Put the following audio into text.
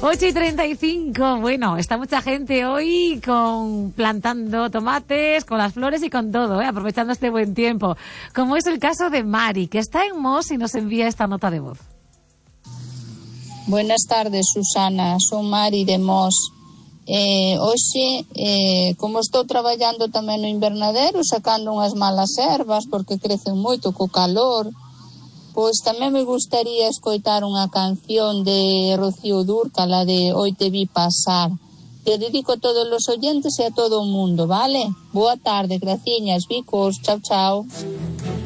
8:35. Bueno, está mucha gente hoy plantando tomates, con las flores y con todo, aprovechando este buen tiempo. Como es el caso de Mari, que está en Mos y nos envía esta nota de voz. Buenas tardes, Susana. Son Mari de Mos. Hoxe, como estou traballando tamén no invernadero, sacando unhas malas ervas porque crecen moito co calor, pois tamén me gustaría escoitar unha canción de Rocío Dúrcal, la de Hoy te vi pasar. Te dedico a todos os oyentes e a todo o mundo, vale? Boa tarde, graciñas, bicos, chao, chao.